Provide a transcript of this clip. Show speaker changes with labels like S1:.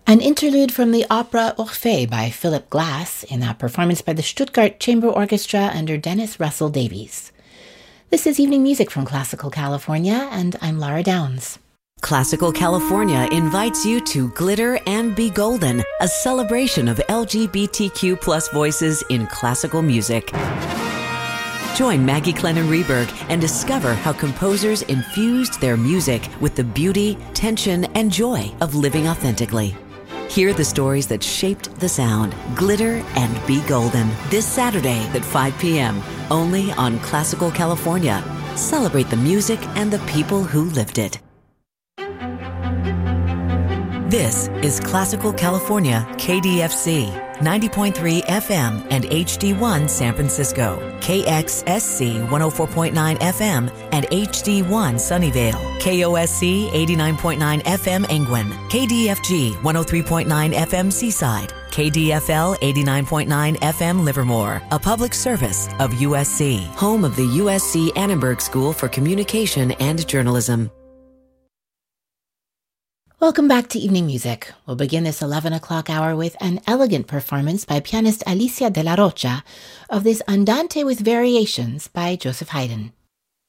S1: An interlude from the opera Orphée by Philip Glass in a performance by the Stuttgart Chamber Orchestra under Dennis Russell Davies. This is Evening Music from Classical California, and I'm Laura Downs.
S2: Classical California invites you to Glitter and Be Golden, a celebration of LGBTQ plus voices in classical music. Join Maggie Clennon-Reberg and discover how composers infused their music with the beauty, tension, and joy of living authentically. Hear the stories that shaped the sound. Glitter and Be Golden, this Saturday at 5 p.m., only on Classical California. Celebrate the music and the people who lived it. This is Classical California, KDFC, 90.3 FM and HD1 San Francisco, KXSC 104.9 FM and HD1 Sunnyvale, KOSC 89.9 FM Angwin, KDFG 103.9 FM Seaside, KDFL 89.9 FM Livermore, a public service of USC, home of the USC Annenberg School for Communication and Journalism.
S1: Welcome back to Evening Music. We'll begin this 11 o'clock hour with an elegant performance by pianist Alicia de la Rocha of this Andante with Variations by Joseph Haydn.